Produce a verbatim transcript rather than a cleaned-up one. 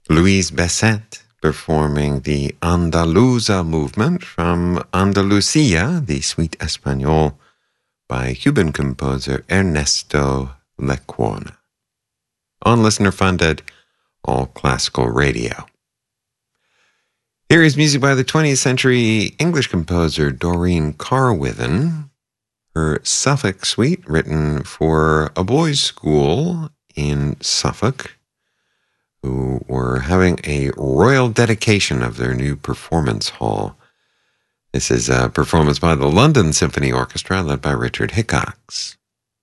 Louise Besset performing the Andaluza movement from Andalusia, the Suite Espagnole, by Cuban composer Ernesto Lecuona. On listener-funded All Classical Radio. Here is music by the twentieth century English composer Doreen Carwithen. Her Suffolk Suite, written for a boys' school in Suffolk, who were having a royal dedication of their new performance hall. This is a performance by the London Symphony Orchestra, led by Richard Hickox.